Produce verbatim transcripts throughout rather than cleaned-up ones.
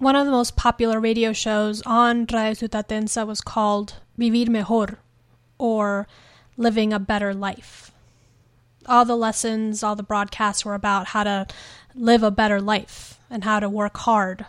One of the most popular radio shows on Radio Ciutat Densa was called Vivir Mejor, or Living a Better Life. All the lessons, all the broadcasts were about how to live a better life and how to work hard.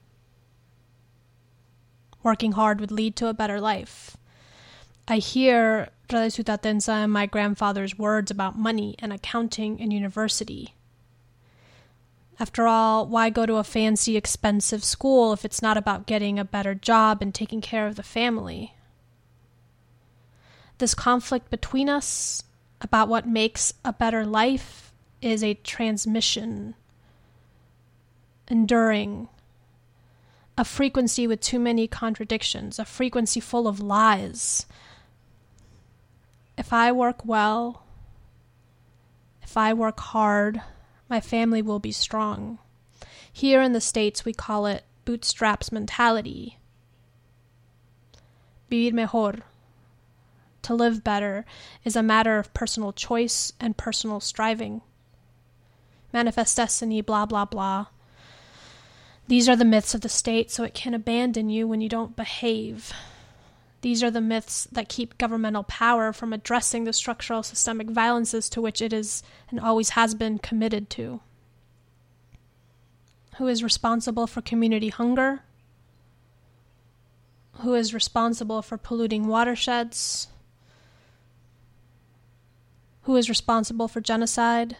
Working hard would lead to a better life. I hear Radio Ciutat Densa and my grandfather's words about money and accounting and university. After all, why go to a fancy, expensive school if it's not about getting a better job and taking care of the family? This conflict between us about what makes a better life is a transmission, enduring, a frequency with too many contradictions, a frequency full of lies. If I work well, if I work hard, my family will be strong. Here in the States, we call it bootstraps mentality. Vivir mejor, to live better, is a matter of personal choice and personal striving. Manifest destiny, blah, blah, blah. These are the myths of the state, so it can abandon you when you don't behave. These are the myths that keep governmental power from addressing the structural systemic violences to which it is and always has been committed to. Who is responsible for community hunger? Who is responsible for polluting watersheds? Who is responsible for genocide?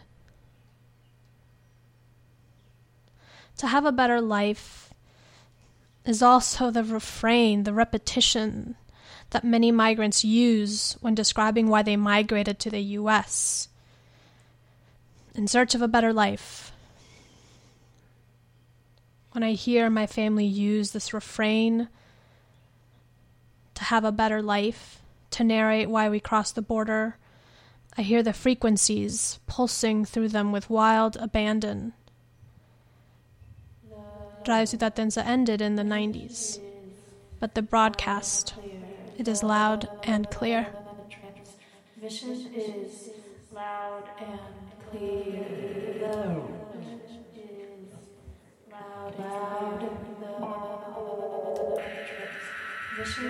To have a better life is also the refrain, the repetition that many migrants use when describing why they migrated to the U S in search of a better life. When I hear my family use this refrain to have a better life, to narrate why we crossed the border, I hear the frequencies pulsing through them with wild abandon. Radio Ciutat Densa ended in the nineties, but the broadcast, it is loud and clear. Transmission is loud and clear. Loud, loud, and the transmission